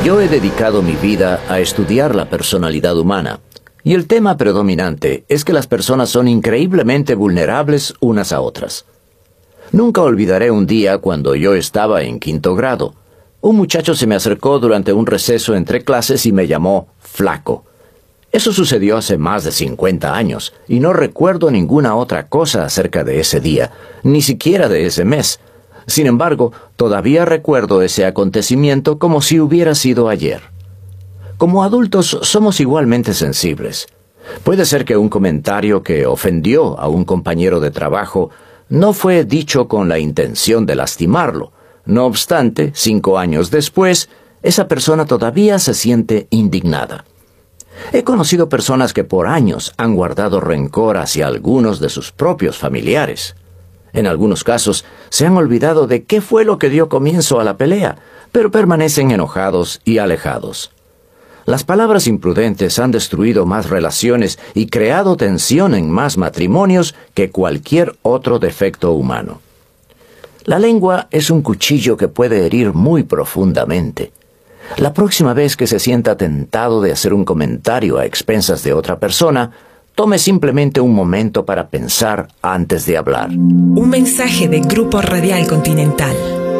Yo he dedicado mi vida a estudiar la personalidad humana, y el tema predominante es que las personas son increíblemente vulnerables unas a otras. Nunca olvidaré un día cuando yo estaba en 5º grado. Un muchacho se me acercó durante un receso entre clases y me llamó flaco. Eso sucedió hace más de 50 años, y no recuerdo ninguna otra cosa acerca de ese día, ni siquiera de ese mes. Sin embargo, todavía recuerdo ese acontecimiento como si hubiera sido ayer. Como adultos somos igualmente sensibles. Puede ser que un comentario que ofendió a un compañero de trabajo no fue dicho con la intención de lastimarlo. No obstante, 5 años después, esa persona todavía se siente indignada. He conocido personas que por años han guardado rencor hacia algunos de sus propios familiares. En algunos casos, se han olvidado de qué fue lo que dio comienzo a la pelea, pero permanecen enojados y alejados. Las palabras imprudentes han destruido más relaciones y creado tensión en más matrimonios que cualquier otro defecto humano. La lengua es un cuchillo que puede herir muy profundamente. La próxima vez que se sienta tentado de hacer un comentario a expensas de otra persona, tome simplemente un momento para pensar antes de hablar. Un mensaje de Grupo Radial Continental.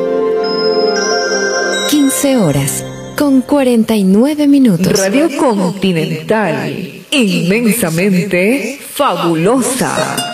15 horas con 49 minutos. Radio Continental, inmensamente fabulosa.